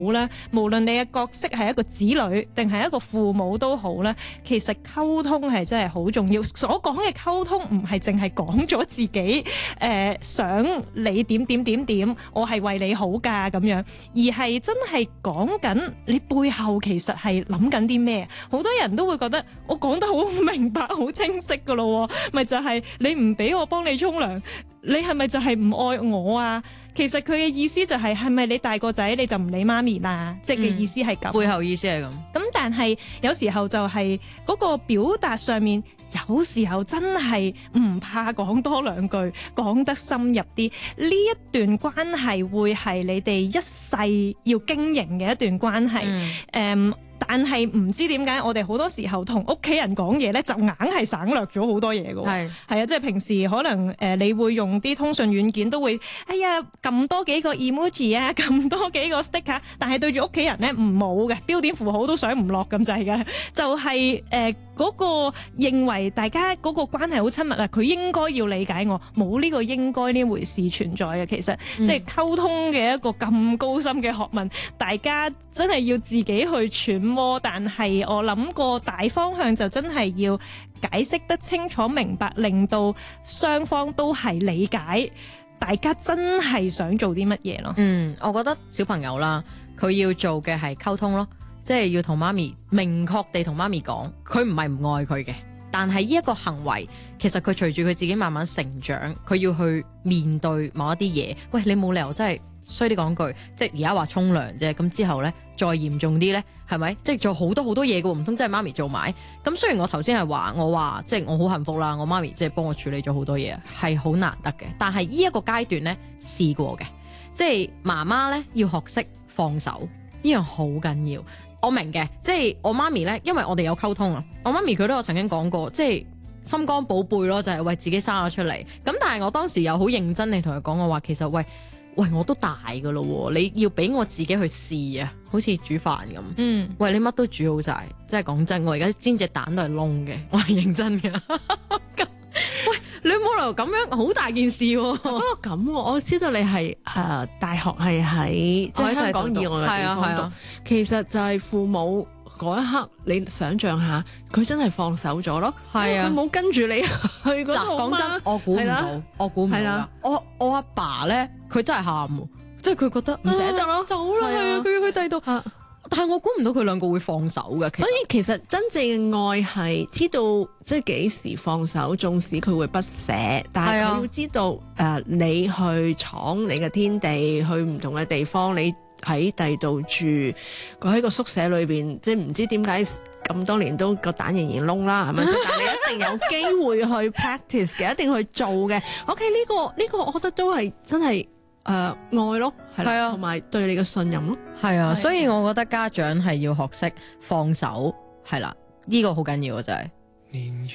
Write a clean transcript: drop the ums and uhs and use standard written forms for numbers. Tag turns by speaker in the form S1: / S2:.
S1: 啦，無論你嘅角色係一個子女定係一個父母都好啦，其實溝通係真係好重要。所講嘅溝通唔係淨係講咗自己想你點，我係為你好㗎咁樣，而係真係講緊你背後其實係諗緊啲咩。好多人都會覺得我講得好明白、好清晰㗎咯，咪就係你唔俾我幫你沖涼，你係咪就係唔愛我啊？其實佢嘅意思就係咪你大個仔你就唔理媽咪啦？即係嘅意思係咁。
S2: 背後意思係咁。
S1: 咁但係有時候就係嗰個表達上面，有時候真係唔怕講多兩句，講得深入啲。呢一段關係會係你哋一世要經營嘅一段關係。但係唔知點解，我哋好多時候同屋企人講嘢咧，就硬係省略咗好多嘢㗎。係啊，即係平時可能你會用啲通訊軟件都會，哎呀撳多幾個 emoji 啊，撳多幾個 sticker， 但係對住屋企人咧唔冇嘅，標點符號都想唔落咁滯嘅，就係嗰個認為大家嗰個關係好親密啊，佢應該要理解我，冇呢個應該呢回事存在嘅。其實即係溝通嘅一個咁高深嘅學問，大家真係要自己去揣摩。但係我諗個大方向就真係要解釋得清楚明白，令到雙方都係理解大家真係想做啲乜嘢咯。
S2: 我覺得小朋友啦，佢要做嘅係溝通咯。即係要同媽咪明確地同媽咪講，佢唔係唔愛佢嘅，但係呢一個行為其實佢隨住佢自己慢慢成長，佢要去面對某一啲嘢。喂，你冇理由真係衰啲講句，即係而家話沖涼啫，咁之後呢，再嚴重啲呢，係咪？即係做好多嘢嘅喎，唔通真係媽咪做埋？咁雖然我頭先係話我話即係我好幸福啦，我媽咪即係幫我處理咗好多嘢，係好難得嘅。但係呢一個階段呢，試過嘅，即係媽媽呢要學識放手，呢樣好緊要。我明嘅，即係我媽咪呢，因為我哋有溝通啊。我媽咪佢都有曾經講過，即係心肝寶貝咯，就係為自己生咗出嚟。咁但係我當時又好認真地同佢講，我話其實喂，我都大噶咯，你要俾我自己去試啊，好似煮飯咁。喂，你乜都煮好晒，即係講真，我而家煎隻蛋都係燶嘅，我係認真嘅。喂，你冇理由咁樣，好大件事喎。
S3: 不過咁，我知道你係大學係喺即係香港以外嘅地方讀，其實就係父母嗰一刻，你想象下，佢真係放手咗咯。係啊，佢冇跟住你去嗰度。
S2: 講真，我估唔到，我估唔到㗎。我阿爸咧，佢真係喊，即係佢覺得唔捨得咯，走啦，係啊，佢要去第度。但係我估唔到佢兩個會放手嘅，
S3: 所以其實真正嘅愛係知道即係幾時放手，縱使佢會不捨，但係佢要知道你去闖你嘅天地，去唔同嘅地方，你喺第度住，佢喺個宿舍裏邊，即係唔知點解咁多年都個蛋仍然燶啦，係咪？但係你一定有機會去 practice 嘅，一定去做嘅。OK，呢個我覺得都係真係。愛咯，係啦，同埋對你嘅信任咯，
S2: 係啊，所以我覺得家長係要學識放手，係啦，呢個好緊要嘅就係。